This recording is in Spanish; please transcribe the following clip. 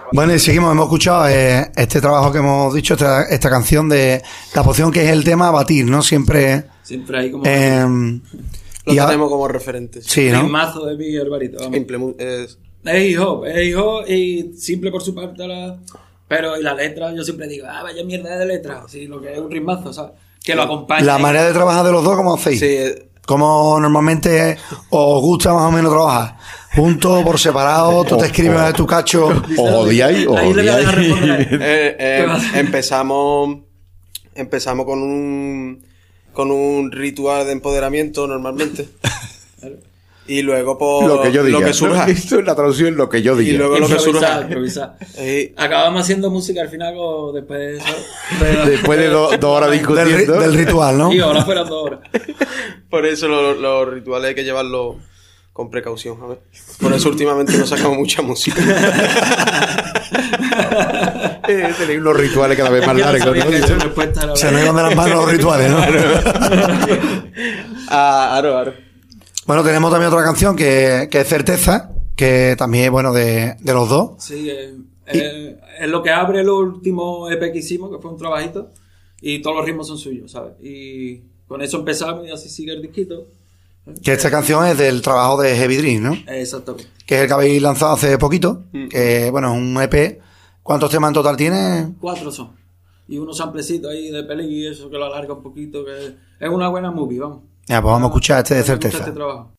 Bueno, y seguimos, hemos escuchado este trabajo que hemos dicho, esta canción de La Poción, que es el tema a batir, ¿no? Siempre hay como... lo tenemos como referente. Sí, ¿no? Un mazo de mi herbarito. Es hip hop y simple por su parte pero y la letra, yo siempre digo, vaya mierda de letra, sí, lo que es un ritmazo, ¿sabes? Que lo acompaña. La manera de trabajar de los dos, ¿cómo hacéis? Sí. ¿Cómo normalmente os gusta más o menos trabajar? ¿Juntos, por separado? ¿Tú te escribes de tu cacho? ¿O odiáis? Ahí le voy a dejar responder. Empezamos con un ritual de empoderamiento normalmente. Y luego por lo que yo diga. Lo que surja. ¿No? Esto es la traducción, lo que yo diga. Y luego lo que surja. Improvisar. Acabamos haciendo música al final después de eso. Después de 2 horas discutiendo. Del ritual, ¿no? Y ahora fueron 2 horas. Por eso los rituales hay que llevarlos con precaución, a ver. Por eso últimamente no sacamos mucha música. Tenéis unos rituales cada vez más largos, ¿no? Se nos iban de las manos los rituales, ¿no? Aro. Bueno, tenemos también otra canción que es Certeza, que también es, bueno, de los dos. Sí, es lo que abre el último EP que hicimos, que fue un trabajito, y todos los ritmos son suyos, ¿sabes? Y con eso empezamos y así sigue el disquito. Que esta canción es del trabajo de Heavy Dream, ¿no? Exactamente. Que es el que habéis lanzado hace poquito, que, bueno, es un EP. ¿Cuántos temas en total tiene? 4 son. Y unos samplecitos ahí de peli y eso que lo alarga un poquito, que es una buena movie, vamos. Ya, pues vamos a escuchar este de Certeza. Este trabajo.